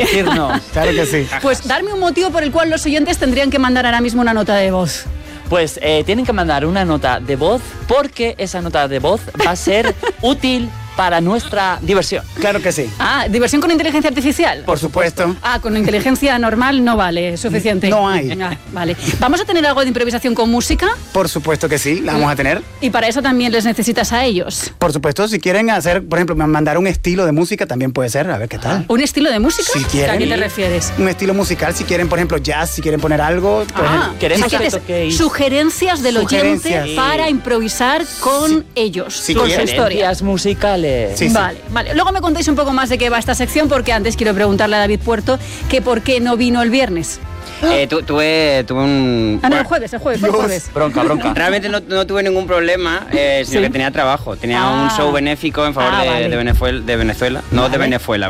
decirnos. Claro que sí. Pues darme un motivo por el cual los oyentes tendrían que mandar ahora mismo una nota de voz. Pues tienen que mandar una nota de voz porque esa nota de voz va a ser útil para nuestra diversión. Claro que sí. Ah, ¿diversión con inteligencia artificial? Por supuesto. Ah, con inteligencia normal no vale, suficiente. No hay. Ah, vale. ¿Vamos a tener algo de improvisación con música? Por supuesto que sí, la vamos a tener. Y para eso también les necesitas a ellos. Por supuesto, si quieren hacer, por ejemplo, mandar un estilo de música también puede ser, a ver qué tal. ¿Un estilo de música? Si quieren. ¿A qué te refieres? Un estilo musical, si quieren, por ejemplo, jazz, si quieren poner algo. Por ejemplo. queremos o sea, que que toquéis. sugerencias del Sugerencias. oyente para improvisar con ellos, Si con su quieren. historia. Sugerencias musicales. Sí, sí. Vale. Luego me contáis un poco más de qué va esta sección, porque antes quiero preguntarle a David Puerto que por qué no vino el viernes. Tuve un... Ah, no, el jueves, fue el jueves. Bronca. Realmente no tuve ningún problema, sino que tenía trabajo. Tenía Ah. un show benéfico en favor Vale. de Venezuela. No, de Venezuela.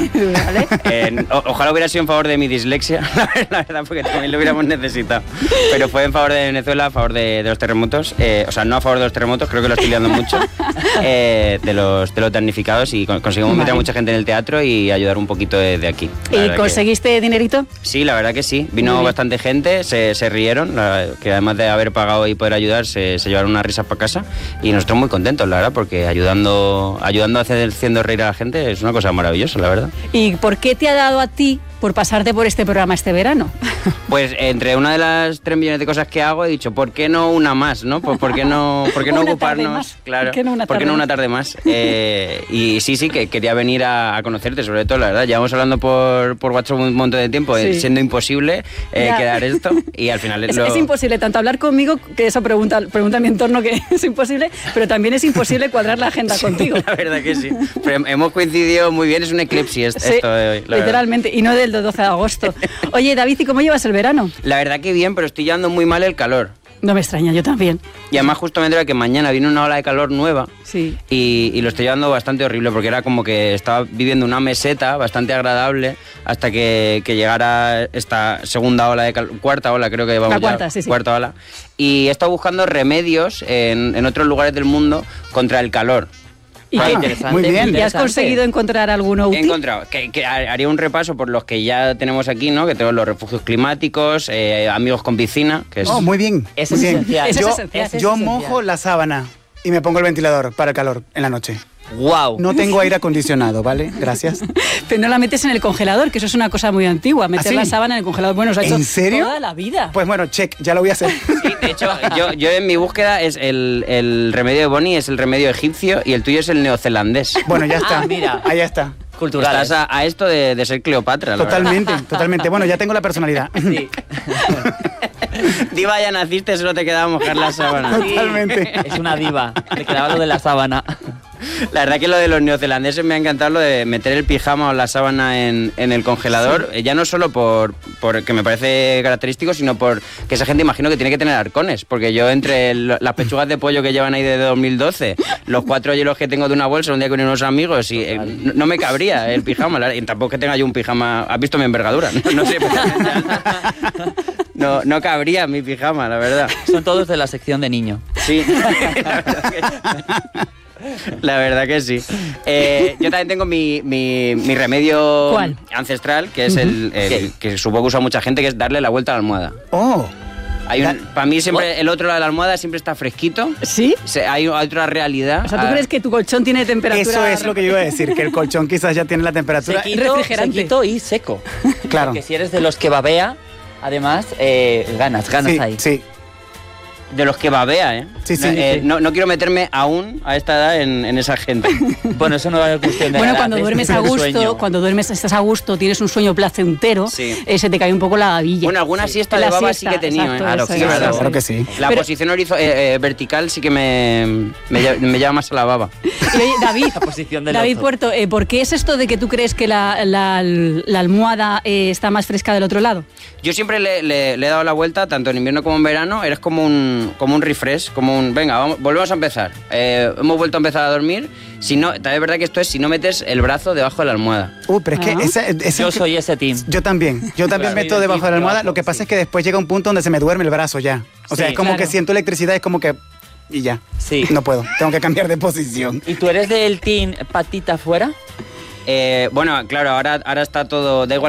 Vale. Ojalá hubiera sido en favor de mi dislexia, la verdad, porque también lo hubiéramos necesitado. Pero fue en favor de Venezuela, a favor de los terremotos. O sea, no a favor de los terremotos, creo que lo estoy liando mucho. De los damnificados, y conseguimos meter a mucha gente en el teatro y ayudar un poquito de aquí. ¿Y conseguiste dinerito? Sí, la verdad que sí. Vino bastante gente, se rieron, que además de haber pagado y poder ayudar, se llevaron unas risas para casa, y nosotros muy contentos, la verdad, porque ayudando haciendo reír a la gente es una cosa maravillosa, la verdad. ¿Y por qué te ha dado a ti por pasarte por este programa este verano? Pues entre una de las 3 millones de cosas que hago he dicho, ¿por qué no una más, no? ¿Por qué no Una tarde ocuparnos? más. Claro. ¿Por qué no una tarde más? Y sí, que quería venir a conocerte, sobre todo, la verdad. Llevamos hablando por WhatsApp un montón de tiempo, Sí. siendo imposible Ya. quedar esto, y al final Es imposible tanto hablar conmigo, que eso pregunta mi entorno que es imposible, pero también es imposible cuadrar la agenda contigo. La verdad que sí. Pero hemos coincidido muy bien, es un eclipse Sí, esto de hoy. literalmente, y no del 12 de agosto. Oye, David, ¿y cómo llevas el verano? La verdad que bien, pero estoy llevando muy mal el calor. No me extraña, yo también. Y además justo me entera que mañana viene una ola de calor nueva. Sí. Y lo estoy llevando bastante horrible, porque era como que estaba viviendo una meseta bastante agradable hasta que llegara esta segunda ola de calor, cuarta ola creo que vamos La cuarta, sí. cuarta ola. Y he estado buscando remedios en otros lugares del mundo contra el calor. ¿Y Ah, qué- interesante, muy bien. ¿Y has interesante. conseguido encontrar alguno He útil? encontrado que haría un repaso por los que ya tenemos aquí, ¿no? Que tenemos los refugios climáticos, amigos con piscina, que es... Oh, muy bien. Es muy bien. esencial. Eso es Yo, esencial. Eso es yo esencial. mojo la sábana y me pongo el ventilador para el calor en la noche. Wow. No tengo aire acondicionado, ¿vale? Gracias. Pero no la metes en el congelador, que eso es una cosa muy antigua, meter ¿Ah, sí? la sábana en el congelador. Bueno, se ha hecho ¿En serio? toda la vida. Pues bueno, check, ya lo voy a hacer. Sí, de hecho, yo en mi búsqueda es el remedio de Bonnie es el remedio egipcio y el tuyo es el neozelandés. Bueno, ya está. Ah, mira. Ahí ya está. Culturales. Estás a esto de ser Cleopatra, la Totalmente, totalmente. Bueno, ya tengo la personalidad. Sí. verdad. Diva, ya naciste, solo te quedaba mojar la sábana. Totalmente. Es una diva. Le quedaba lo de la sábana. La verdad que lo de los neozelandeses me ha encantado, lo de meter el pijama o la sábana en el congelador, ya no solo por que me parece característico, sino por que esa gente imagino que tiene que tener arcones, porque yo entre las pechugas de pollo que llevan ahí de 2012, los 4 hielos que tengo de una bolsa un día con unos amigos, y no me cabría el pijama, y tampoco que tenga yo un pijama, has visto mi envergadura, no sé, no cabría mi pijama, la verdad. Son todos de la sección de niño. Sí, la verdad que sí. Yo también tengo mi remedio ¿Cuál? ancestral, que es el que supongo que usa mucha gente, que es darle la vuelta a la almohada. Oh. Para mí siempre el otro lado de la almohada siempre está fresquito. ¿Sí? Hay otra realidad. O sea, ¿tú crees que tu colchón tiene temperatura? Eso es lo que yo iba a decir, que el colchón quizás ya tiene la temperatura. refrigerante. Sequito y seco. Claro. Porque si eres de los que babea, además, ganas Sí, ahí. sí. De los que babea, ¿eh? Sí, sí. No quiero meterme aún a esta edad en esa gente. Bueno, eso no es cuestión de Bueno, edad, cuando es duermes a del gusto, sueño. cuando duermes, estás a gusto, tienes un sueño placentero, Sí. se te cae un poco la babilla. Bueno, alguna siesta La de baba siesta, sí que he tenido, exacto, ¿eh? eso Sí, es, es verdad. eso Claro que sí. La Pero- posición vertical sí que me llama más a la baba. Y oye, David, La posición del David oso. Puerto, ¿por qué es esto de que tú crees que la almohada está más fresca del otro lado? Yo siempre le he dado la vuelta, tanto en invierno como en verano, eres como un refresh, como un, venga, volvemos a empezar. Hemos vuelto a empezar a dormir. Si no, también es verdad que esto es si no metes el brazo debajo de la almohada. Pero es que Ah. Yo soy ese team. Yo también meto debajo de la almohada. Lo que pasa es que después llega un punto donde se me duerme el brazo ya. O sea, Sí, es como claro. que siento electricidad, es como que... Y ya. Sí. No puedo. Tengo que cambiar de posición. ¿Y tú eres del team patita fuera? Bueno, claro, ahora está todo, da igual